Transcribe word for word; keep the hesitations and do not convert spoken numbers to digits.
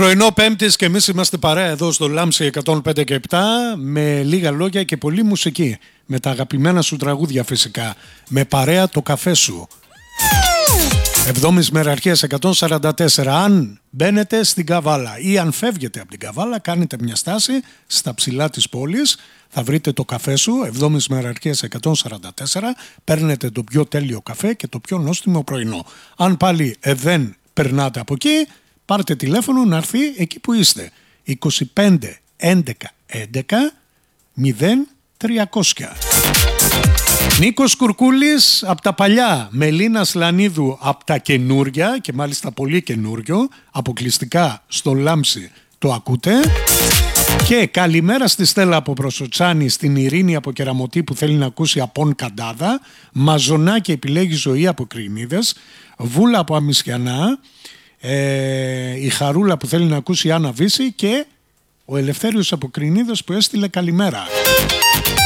Πρωινό Πέμπτης και εμείς είμαστε παρέα εδώ στο Λάμψη εκατόν πέντε και επτά με λίγα λόγια και πολλή μουσική. Με τα αγαπημένα σου τραγούδια φυσικά. Με παρέα το καφέ σου. Εβδόμης Μεραρχίας εκατόν σαράντα τέσσερα. Αν μπαίνετε στην Καβάλα ή αν φεύγετε από την Καβάλα, κάνετε μια στάση στα ψηλά της πόλης. Θα βρείτε το καφέ σου, Εβδόμης Μεραρχίας εκατόν σαράντα τέσσερα. Παίρνετε το πιο τέλειο καφέ και το πιο νόστιμο πρωινό. Αν πάλι ε, δεν περνάτε από εκεί, πάρτε τηλέφωνο να έρθει εκεί που είστε. είκοσι πέντε έντεκα έντεκα μηδέν τριακόσια. Νίκος Κουρκούλης από τα παλιά, Μελίνα Σλανίδου από τα καινούρια και μάλιστα πολύ καινούριο, αποκλειστικά στο Λάμψη το ακούτε. Και καλημέρα στη Στέλλα από Προσοτσάνη, στην Ειρήνη από Κεραμωτή που θέλει να ακούσει Απόν Καντάδα, Μαζονάκη επιλέγει Ζωή από Κρινίδες, Βούλα από Αμισιανά, ε, η Χαρούλα που θέλει να ακούσει Άννα Βύση και ο Ελευθέριος από Κρινίδες που έστειλε καλημέρα.